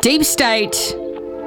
Deep State,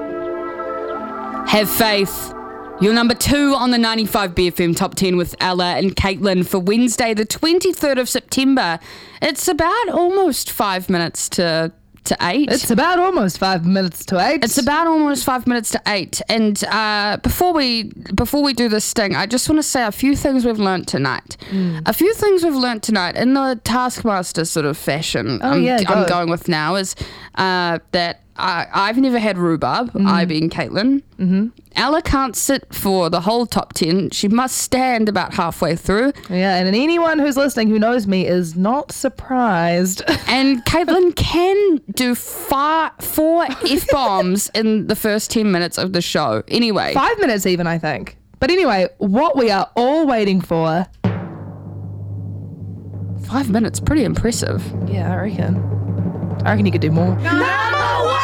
Have Faith. You're number 2 on the 95 BFM Top 10 with Ella and Caitlin for Wednesday, the 23rd of September. It's about almost 5 minutes to 8. It's about almost 5 minutes to 8. It's about almost 5 minutes to 8. And before we do this sting, I just want to say a few things we've learnt tonight. A few things we've learnt tonight in the Taskmaster sort of fashion. I'm going with now is that I've never had rhubarb, I being Caitlin. Ella can't sit for the whole top 10. She must stand about halfway through. Yeah, and anyone who's listening who knows me is not surprised. And Caitlin can do 4 F-bombs in the first 10 minutes of the show. Anyway. 5 minutes even, I think. But anyway, what we are all waiting for. 5 minutes, pretty impressive. Yeah, I reckon you could do more. Number 1!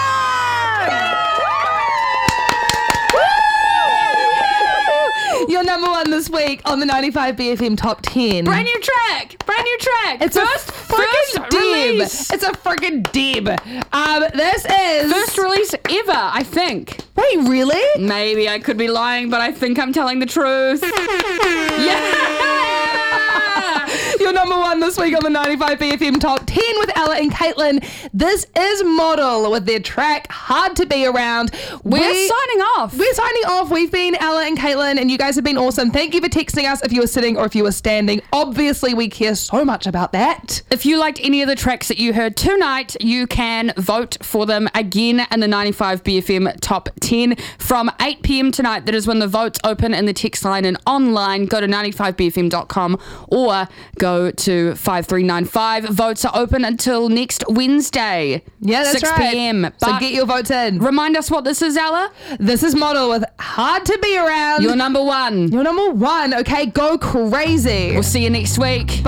You're number 1 this week on the 95 BFM Top 10. Brand new track. It's first a freaking deb. release. It's a freaking deb. This is First release ever, I think. Wait, really? Maybe I could be lying, but I think I'm telling the truth. Yeah. You're number 1 this week on the 95 BFM Top 10 with Ella and Caitlin. This is Model with their track Hard to Be Around. We're signing off. We've been Ella and Caitlin, and you guys have been awesome. Thank you for texting us if you were sitting or if you were standing. Obviously, we care so much about that. If you liked any of the tracks that you heard tonight, you can vote for them again in the 95 BFM Top 10 from 8 p.m. tonight. That is when the votes open in the text line and online. Go to 95bfm.com or go to 5395. Votes are open until next Wednesday. Yeah, that's 6 right. p.m. So get your votes in. Remind us what this is, Ella. This is Model with Hard to Be Around. You're number 1. You're number 1. Okay, go crazy. We'll see you next week.